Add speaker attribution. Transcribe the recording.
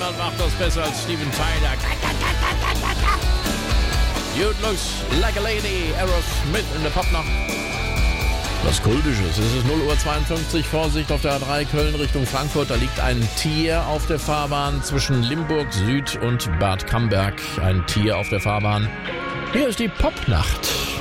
Speaker 1: Niemand macht das besser als Steven Tyler. You looks like a lady. Aerosmith in der Popnacht. Was Kultisches. Es ist 0:52 Uhr. Vorsicht auf der A3 Köln Richtung Frankfurt. Da liegt ein Tier auf der Fahrbahn zwischen Limburg Süd und Bad Camberg. Ein Tier auf der Fahrbahn. Hier ist die Popnacht.